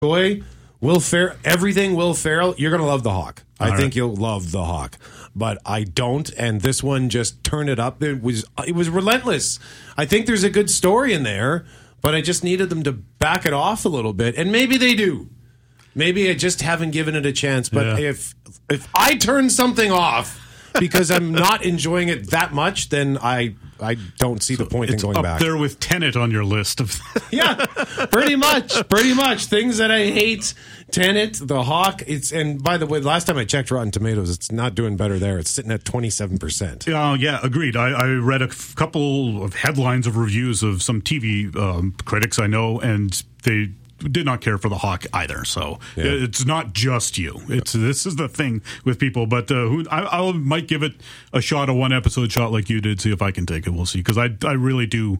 enjoy everything Will Ferrell, you're going to love The Hawk. I think you'll love The Hawk. But I don't, and this one just turned it up. It was relentless. I think there's a good story in there, but I just needed them to back it off a little bit, and maybe they do. Maybe I just haven't given it a chance. But if I turn something off because I'm not enjoying it that much, then I don't see the point in going back. It's up there with Tenet on your list of. Yeah, pretty much. Things that I hate. Tenet, The Hawk. And by the way, last time I checked Rotten Tomatoes, it's not doing better there. It's sitting at 27%. Yeah, agreed. I read a couple of headlines of reviews of some TV critics I know, and they did not care for The Hawk either. So it's not just you. This is the thing with people. But I might give it a shot, a one episode shot like you did, see if I can take it. We'll see, because I really do.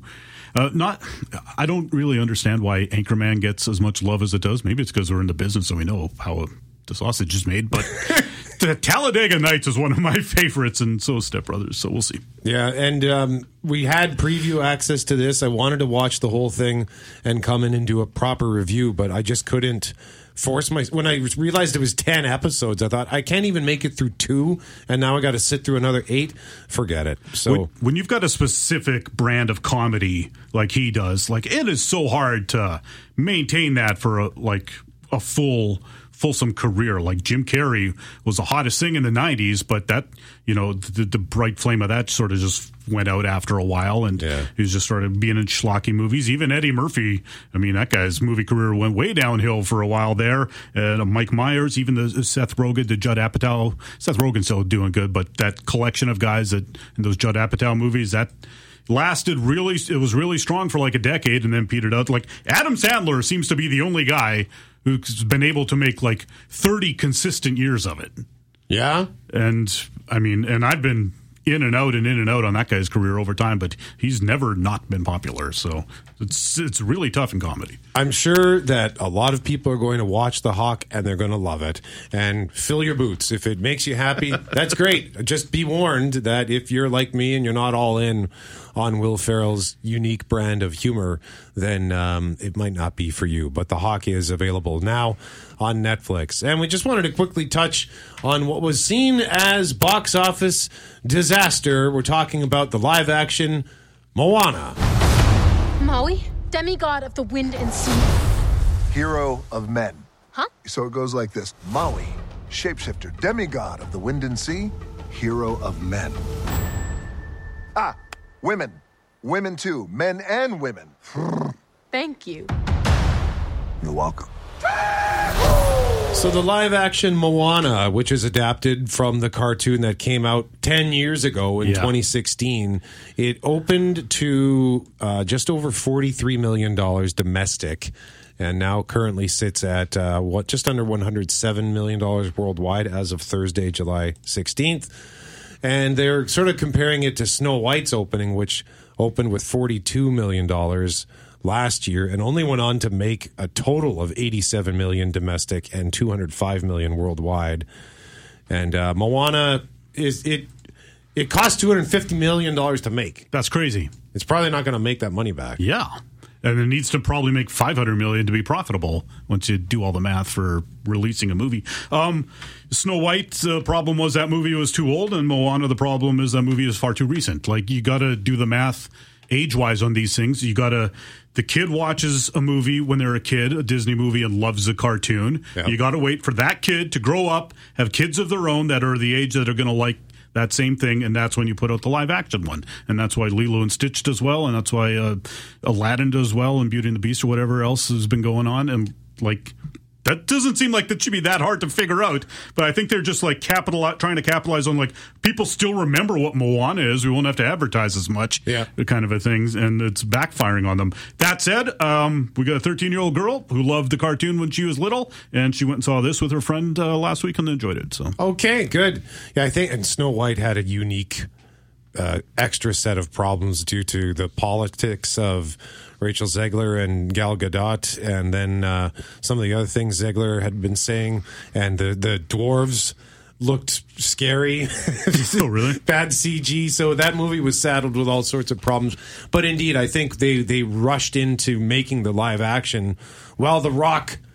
I don't really understand why Anchorman gets as much love as it does. Maybe it's because we're in the business, so we know how the sausage is made. But the Talladega Nights is one of my favorites, and so is Step Brothers. So we'll see. Yeah, and we had preview access to this. I wanted to watch the whole thing and come in and do a proper review, but I just couldn't force when I realized it was 10 episodes, I thought I can't even make it through 2, and now I got to sit through another 8. Forget it. So when you've got a specific brand of comedy like he does, like, it is so hard to maintain that for a fulsome career. Like Jim Carrey was the hottest thing in the 90s, but that, the bright flame of that sort of just went out after a while, and he was just sort of being in schlocky movies. Even Eddie Murphy, I mean, that guy's movie career went way downhill for a while there. Mike Myers, even the Seth Rogen, the Judd Apatow. Seth Rogen's still doing good, but that collection of guys in those Judd Apatow movies, that lasted it was really strong for like a decade and then petered out. Like Adam Sandler seems to be the only guy who's been able to make like 30 consistent years of it. Yeah. And I mean, and I've been in and out on that guy's career over time, but he's never not been popular. So it's really tough in comedy. I'm sure that a lot of people are going to watch The Hawk and they're going to love it. And fill your boots. If it makes you happy, that's great. Just be warned that if you're like me and you're not all in on Will Ferrell's unique brand of humor, then it might not be for you. But The Hawk is available now on Netflix. And we just wanted to quickly touch on what was seen as box office disaster. We're talking about the live action Moana. Maui, demigod of the wind and sea. Hero of men. Huh? So it goes like this. Maui, shapeshifter, demigod of the wind and sea, hero of men. Women. Women too. Men and women. Thank you. You're welcome. So the live-action Moana, which is adapted from the cartoon that came out 10 years ago in 2016, it opened to just over $43 million domestic, and now currently sits at just under $107 million worldwide as of Thursday, July 16th. And they're sort of comparing it to Snow White's opening, which opened with $42 million last year and only went on to make a total of $87 million domestic and $205 million worldwide. And Moana it cost $250 million to make. That's crazy. It's probably not going to make that money back. Yeah. And it needs to probably make $500 million to be profitable once you do all the math for releasing a movie. Snow White, the problem was that movie was too old, and Moana, the problem is that movie is far too recent. Like, you got to do the math age-wise on these things. The kid watches a movie when they're a kid, a Disney movie, and loves a cartoon. Yep. You got to wait for that kid to grow up, have kids of their own that are the age that are going to like that same thing, and that's when you put out the live action one. And that's why Lilo and Stitch does well, and that's why Aladdin does well, and Beauty and the Beast or whatever else has been going on. And like, that doesn't seem like that should be that hard to figure out, but I think they're just like trying to capitalize on like people still remember what Moana is. We won't have to advertise as much, kind of a thing, and it's backfiring on them. That said, we got a 13-year-old girl who loved the cartoon when she was little, and she went and saw this with her friend last week and enjoyed it. So okay, good. Yeah, I think, and Snow White had a unique extra set of problems due to the politics of Rachel Zegler and Gal Gadot, and then some of the other things Zegler had been saying, and the dwarves looked scary. Oh, really? Bad CG. So that movie was saddled with all sorts of problems. But indeed, I think they rushed into making the live action while The Rock